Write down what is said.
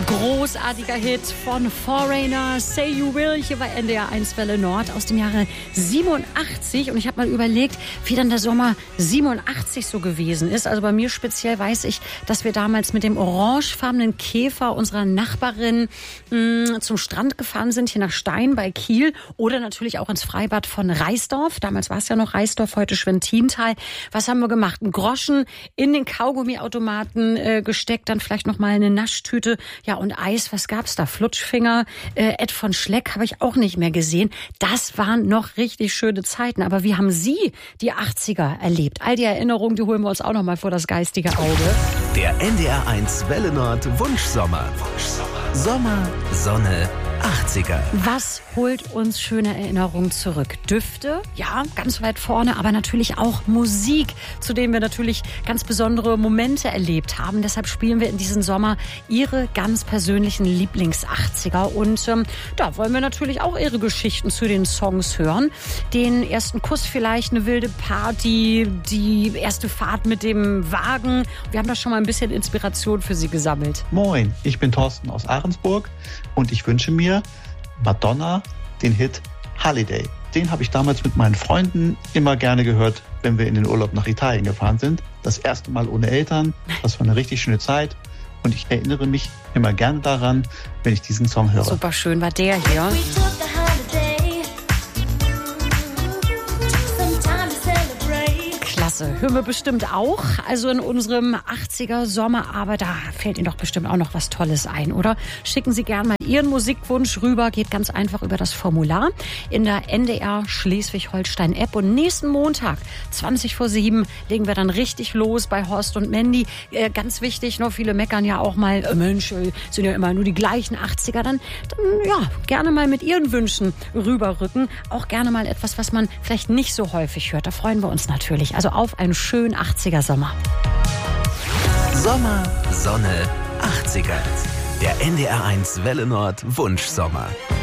Großartiger Hit von Foreigner, Say You Will, hier bei NDR 1 Welle Nord aus dem Jahre 87. Und ich habe mal überlegt, wie dann der Sommer 87 so gewesen ist. Also bei mir speziell weiß ich, dass wir damals mit dem orangefarbenen Käfer unserer Nachbarin zum Strand gefahren sind, hier nach Stein bei Kiel oder natürlich auch ins Freibad von Reisdorf. Damals war es ja noch Reisdorf, heute Schwentintal. Was haben wir gemacht? Einen Groschen in den Kaugummiautomaten gesteckt, dann vielleicht noch mal eine Naschtüte. Ja, und Eis, was gab's da? Flutschfinger, Ed von Schleck habe ich auch nicht mehr gesehen. Das waren noch richtig schöne Zeiten. Aber wie haben Sie die 80er erlebt? All die Erinnerungen, die holen wir uns auch noch mal vor das geistige Auge. Der NDR 1 Welle Nord Wunschsommer. Sommer, Sonne, 80er. Was holt uns schöne Erinnerungen zurück? Düfte, ja, ganz weit vorne, aber natürlich auch Musik, zu denen wir natürlich ganz besondere Momente erlebt haben. Deshalb spielen wir in diesem Sommer Ihre ganz persönlichen Lieblings-80er. Und da wollen wir natürlich auch Ihre Geschichten zu den Songs hören. Den ersten Kuss vielleicht, eine wilde Party, die erste Fahrt mit dem Wagen. Wir haben da schon mal ein bisschen Inspiration für Sie gesammelt. Moin, ich bin Thorsten aus Ahrensburg und ich wünsche mir Madonna, den Hit Holiday. Den habe ich damals mit meinen Freunden immer gerne gehört, wenn wir in den Urlaub nach Italien gefahren sind. Das erste Mal ohne Eltern. Das war eine richtig schöne Zeit. Und ich erinnere mich immer gerne daran, wenn ich diesen Song höre. Super schön war der hier. Klasse, hören wir bestimmt auch, also in unserem 80er Sommer, aber da fällt Ihnen doch bestimmt auch noch was Tolles ein, oder? Schicken Sie gerne mal Ihren Musikwunsch rüber, geht ganz einfach über das Formular in der NDR Schleswig-Holstein-App und nächsten Montag, 20:07, legen wir dann richtig los bei Horst und Mandy. Ganz wichtig, noch viele meckern ja auch mal, Mensch, sind ja immer nur die gleichen 80er, dann ja, gerne mal mit Ihren Wünschen rüberrücken, auch gerne mal etwas, was man vielleicht nicht so häufig hört, da freuen wir uns natürlich. Also auf einen schönen 80er Sommer. Sommer, Sonne, 80er. Der NDR 1 Welle Nord Wunschsommer.